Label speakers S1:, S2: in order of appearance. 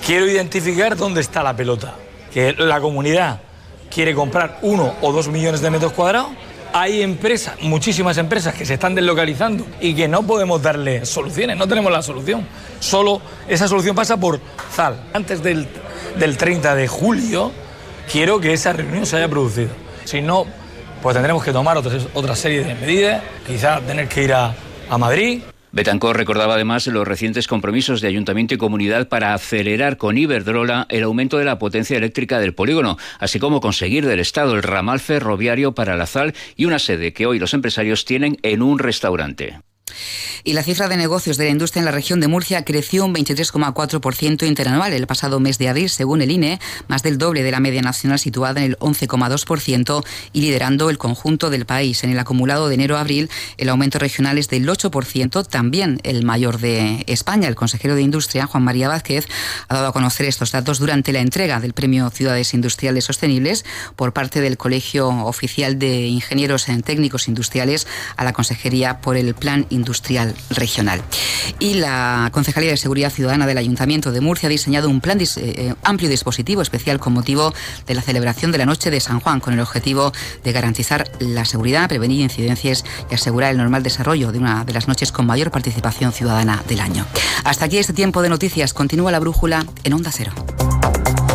S1: quiero identificar dónde está la pelota. Que la comunidad quiere comprar 1 o 2 millones de metros cuadrados. Hay empresas, muchísimas empresas que se están deslocalizando y que no podemos darle soluciones, no tenemos la solución. Solo esa solución pasa por ZAL. Antes del 30 de julio quiero que esa reunión se haya producido. Si no, pues tendremos que tomar otra serie de medidas, quizás tener que ir a Madrid.
S2: Betancor recordaba además los recientes compromisos de Ayuntamiento y Comunidad para acelerar con Iberdrola el aumento de la potencia eléctrica del polígono, así como conseguir del Estado el ramal ferroviario para la ZAL y una sede que hoy los empresarios tienen en un restaurante.
S3: Y la cifra de negocios de la industria en la región de Murcia creció un 23,4% interanual el pasado mes de abril, según el INE, más del doble de la media nacional situada en el 11,2% y liderando el conjunto del país. En el acumulado de enero a abril, el aumento regional es del 8%, también el mayor de España. El consejero de Industria, Juan María Vázquez, ha dado a conocer estos datos durante la entrega del Premio Ciudades Industriales Sostenibles por parte del Colegio Oficial de Ingenieros Técnicos Industriales a la Consejería por el Plan Industrial Regional. Y la Concejalía de Seguridad Ciudadana del Ayuntamiento de Murcia ha diseñado un plan amplio dispositivo especial con motivo de la celebración de la Noche de San Juan, con el objetivo de garantizar la seguridad, prevenir incidencias y asegurar el normal desarrollo de una de las noches con mayor participación ciudadana del año. Hasta aquí este tiempo de noticias. Continúa la brújula en Onda Cero.